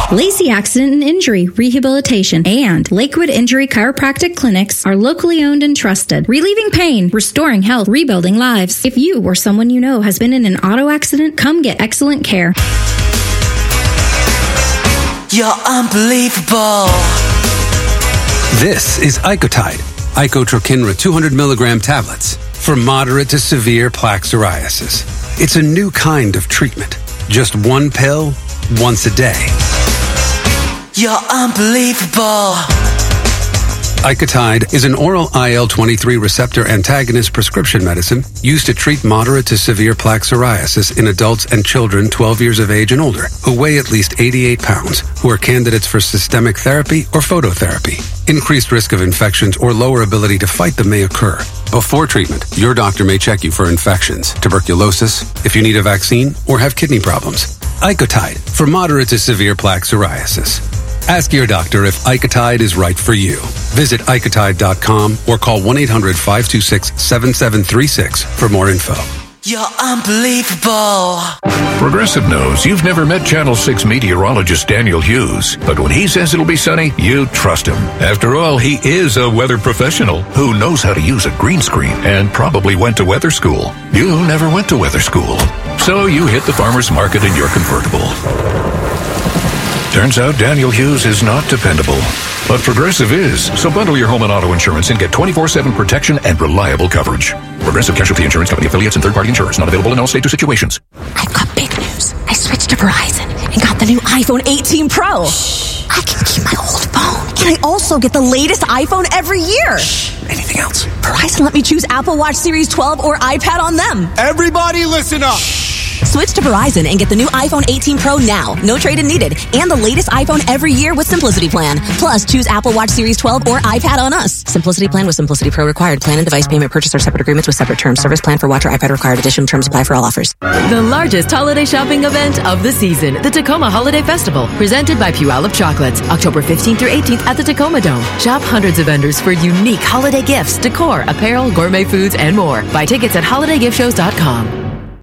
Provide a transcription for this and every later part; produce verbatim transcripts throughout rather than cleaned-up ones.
Lacey Accident and Injury Rehabilitation and Lakewood Injury Chiropractic Clinics are locally owned and trusted, relieving pain, restoring health, rebuilding lives. If you or someone you know has been in an auto accident, come get excellent care. You're unbelievable. This is Icotide, Icotrokinra two hundred milligram tablets for moderate to severe plaque psoriasis. It's a new kind of treatment. Just one pill, once a day. You're unbelievable. Icotide is an oral I L twenty-three receptor antagonist prescription medicine used to treat moderate to severe plaque psoriasis in adults and children twelve years of age and older who weigh at least eighty-eight pounds, who are candidates for systemic therapy or phototherapy. Increased risk of infections or lower ability to fight them may occur. Before treatment, your doctor may check you for infections, tuberculosis, if you need a vaccine, or have kidney problems. Icotide for moderate to severe plaque psoriasis. Ask your doctor if Icotide is right for you. Visit Icotide dot com or call one eight hundred five two six seven seven three six for more info. You're unbelievable. Progressive knows you've never met Channel six meteorologist Daniel Hughes, but when he says it'll be sunny, you trust him. After all, he is a weather professional who knows how to use a green screen and probably went to weather school. You never went to weather school, so you hit the farmer's market in your convertible. Turns out Daniel Hughes is not dependable, but Progressive is. So bundle your home and auto insurance and get twenty-four seven protection and reliable coverage. Progressive Casualty Insurance Company affiliates and third-party insurers. Not available in all states or situations. I've got big news. I switched to Verizon and got the new iPhone eighteen Pro. Shh. I can keep my old phone. And I also get the latest iPhone every year. Shh. Anything else? Verizon let me choose Apple Watch Series twelve or iPad on them. Everybody listen up. Shh. Switch to Verizon and get the new iPhone eighteen Pro now. No trade-in needed. And the latest iPhone every year with Simplicity Plan. Plus, choose Apple Watch Series twelve or iPad on us. Simplicity Plan with Simplicity Pro required. Plan and device payment purchase are separate agreements with separate terms. Service plan for watch or iPad required. Additional terms apply for all offers. The largest holiday shopping event of the season. The Tacoma Holiday Festival. Presented by Puyallup Chocolates. October fifteenth through eighteenth at the Tacoma Dome. Shop hundreds of vendors for unique holiday gifts, decor, apparel, gourmet foods, and more. Buy tickets at holiday gift shows dot com.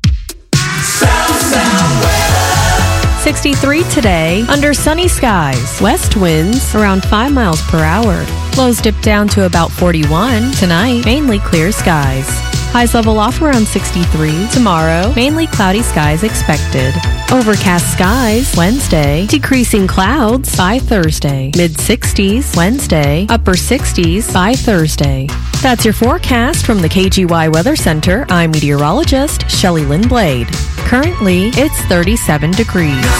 sixty-three today, under sunny skies. West winds around five miles per hour. Lows dip down to about forty-one. Tonight, mainly clear skies. Highs level off around sixty-three. Tomorrow, mainly cloudy skies expected. Overcast skies Wednesday. Decreasing clouds by Thursday. mid-sixties Wednesday. Upper sixties by Thursday. That's your forecast from the K G Y Weather Center. I'm meteorologist Shelley Lynn Blade. Currently, it's thirty-seven degrees.